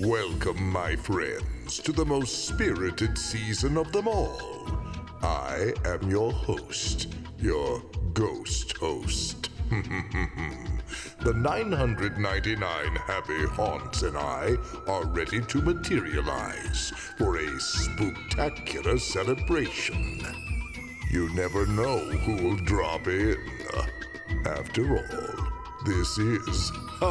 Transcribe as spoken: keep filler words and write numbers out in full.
Welcome, my friends, to the most spirited season of them all. I am your host, your ghost host. The nine hundred ninety-nine happy haunts and I are ready to materialize for a spooktacular celebration. You never know who'll drop in. After all, this is